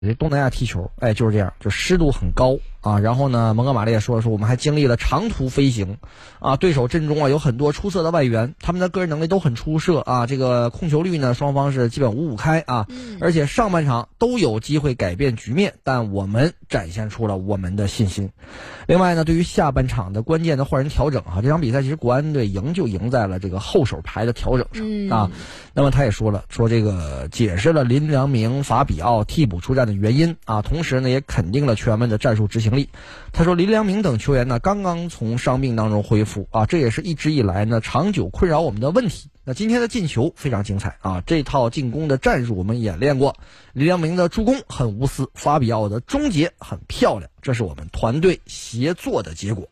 这东南亚踢球，就是这样，就湿度很高啊。然后呢，蒙哥马利也说了，我们还经历了长途飞行啊，对手阵中啊有很多出色的外援，他们的个人能力都很出色啊。这个控球率呢，双方是基本5-5开啊，而且上半场都有机会改变局面，但我们展现出了我们的信心。另外呢，对于下半场的关键的换人调整啊，这场比赛其实国安队赢就赢在了这个后手牌的调整上啊。那么他也说了，这个解释了林良铭、法比奥替补出战的原因啊，同时呢也肯定了球员们的战术执行力。他说林良铭等球员呢刚刚从伤病当中恢复啊，这也是一直以来呢长久困扰我们的问题。那今天的进球非常精彩啊，这套进攻的战术我们演练过，林良铭的助攻很无私，法比奥的终结很漂亮，这是我们团队协作的结果。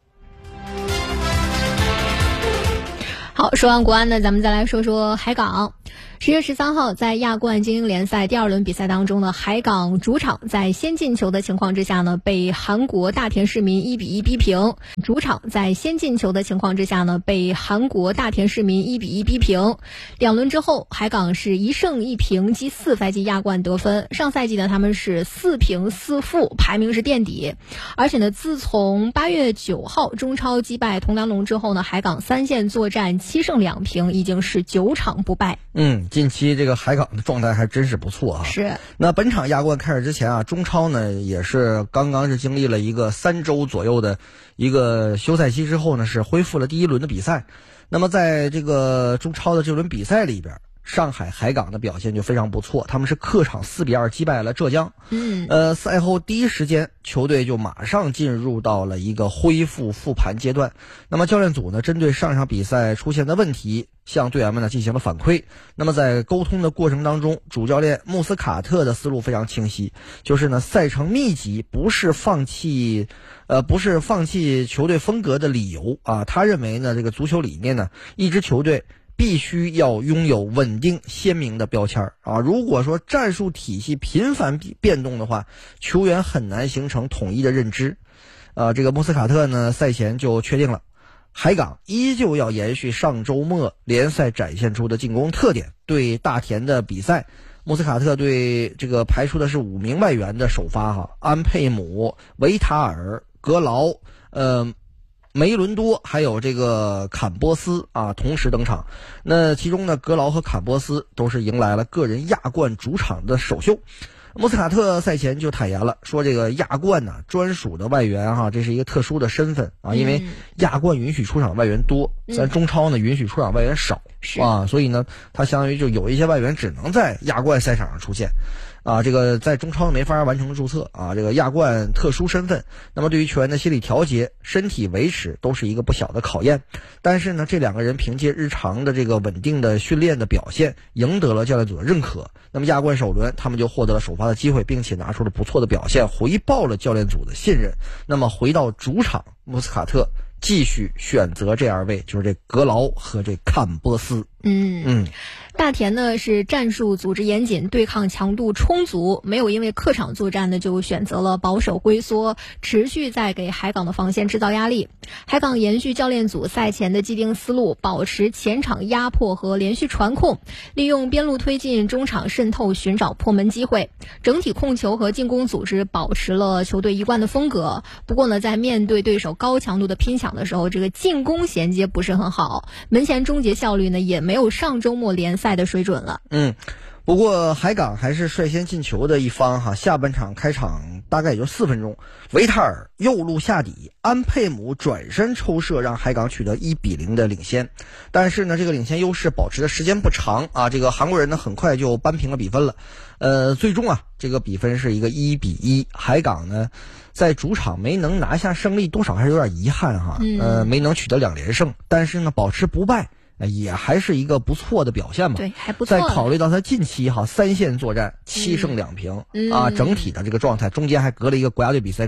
好，说完国安呢，咱们再来说说海港。10月13号，在亚冠精英联赛第2轮比赛当中呢，海港主场在先进球的情况之下呢，被韩国大田市民1-1逼平。主场在先进球的情况之下呢，被韩国大田市民1-1逼平。2轮之后，海港是1胜1平积4败绩亚冠得分。上赛季呢，他们是4平4负，排名是垫底。而且呢，自从8月9号中超击败铜梁龙之后呢，海港3线作战7胜2平，已经是9场不败。 近期这个海港的状态还真是不错啊。 是。 那本场亚冠开始之前啊，中超呢也是刚刚是经历了一个3周左右的一个休赛期之后呢，是恢复了第1轮的比赛。那么在这个中超的这轮比赛里边，上海海港的表现就非常不错，他们是客场4-2击败了浙江。赛后第一时间球队就马上进入到了一个恢复复盘阶段。那么教练组呢，针对上场比赛出现的问题，向队员们呢进行了反馈。那么在沟通的过程当中，主教练穆斯卡特的思路非常清晰，就是呢赛程密集不是放弃球队风格的理由啊。他认为呢，这个足球理念呢，一支球队必须要拥有稳定鲜明的标签啊！如果说战术体系频繁变动的话，球员很难形成统一的认知。这个穆斯卡特呢，赛前就确定了，海港依旧要延续上周末联赛展现出的进攻特点。对大田的比赛，穆斯卡特对这个排出的是5名外援的首发哈，安佩姆、维塔尔、格劳、梅伦多还有这个坎波斯啊同时登场。那其中呢，格劳和坎波斯都是迎来了个人亚冠主场的首秀。穆斯卡特赛前就坦言了，说这个亚冠呢专属的外援哈，这是一个特殊的身份啊，因为亚冠允许出场外援多，咱中超呢允许出场外援少啊，所以呢他相当于就有一些外援只能在亚冠赛场上出现。这个在中超没法完成注册啊，这个亚冠特殊身份，那么对于球员的心理调节、身体维持都是一个不小的考验。但是呢，这2个人凭借日常的这个稳定的训练的表现，赢得了教练组的认可。那么亚冠首轮，他们就获得了首发的机会，并且拿出了不错的表现，回报了教练组的信任。那么回到主场，穆斯卡特继续选择这2位，就是这格劳和这坎波斯。 大田呢是战术组织严谨，对抗强度充足，没有因为客场作战呢就选择了保守龟缩，持续在给海港的防线制造压力。海港延续教练组赛前的既定思路，保持前场压迫和连续传控，利用边路推进、中场渗透寻找破门机会，整体控球和进攻组织保持了球队一贯的风格。不过呢，在面对对手高强度的拼抢的时候，这个进攻衔接不是很好，门前终结效率呢也没有上周末联赛的水准了。 不过海港还是率先进球的一方哈。下半场开场大概也就4分钟，维塔尔右路下底，安佩姆转身抽射，让海港取得1-0的领先。但是呢，这个领先优势保持的时间不长啊，这个韩国人呢很快就扳平了比分了。最终啊，这个比分是一个1-1。海港呢在主场没能拿下胜利，多少还是有点遗憾哈。没能取得2连胜，但是呢保持不败，也还是一个不错的表现嘛。 对，还不错。 再考虑到他近期3线作战7胜2平整体的这个状态，中间还隔了一个国家队比赛周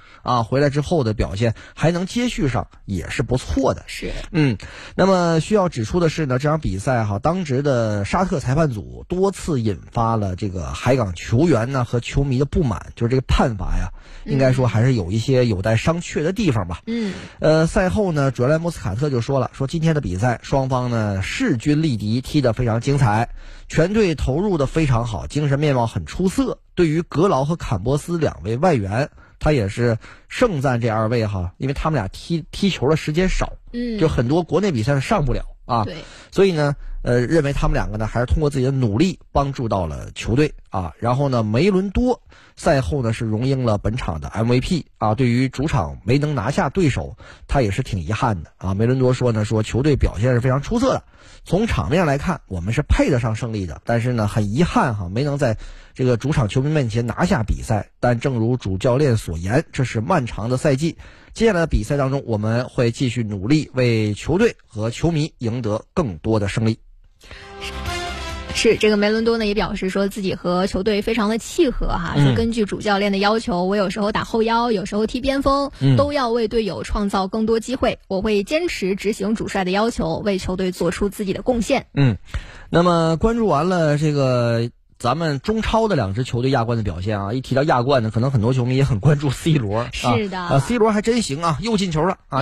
啊，回来之后的表现还能接续上，也是不错的。 是， 那么需要指出的是呢，这场比赛当值的沙特裁判组多次引发了这个海港球员呢和球迷的不满，就是这个判罚呀，应该说还是有一些有待商榷的地方吧。赛后呢，主教练穆斯卡特就说了，说今天的比赛双方呢势均力敌，踢得非常精彩，全队投入的非常好，精神面貌很出色。对于格劳和坎波斯2位外援，他也是盛赞这2位因为他们俩踢球的时间少，就很多国内比赛上不了啊。 对， 所以呢，认为他们2个呢还是通过自己的努力帮助到了球队啊。然后呢，梅伦多赛后呢是荣膺了本场的 MVP 啊。对于主场没能拿下对手，他也是挺遗憾的啊。梅伦多说球队表现是非常出色的，从场面上来看，我们是配得上胜利的，但是呢，很遗憾没能在这个主场球迷面前拿下比赛。但正如主教练所言，这是漫长的赛季，接下来的比赛当中，我们会继续努力，为球队和球迷赢得更多的胜利。 是，这个梅伦多呢也表示说自己和球队非常的契合说根据主教练的要求，我有时候打后腰，有时候踢边锋，都要为队友创造更多机会，我会坚持执行主帅的要求，为球队做出自己的贡献。 那么关注完了这个咱们中超的2支球队亚冠的表现一提到亚冠呢，可能很多球迷也很关注 C 罗。 是的， C 罗还真行又进球了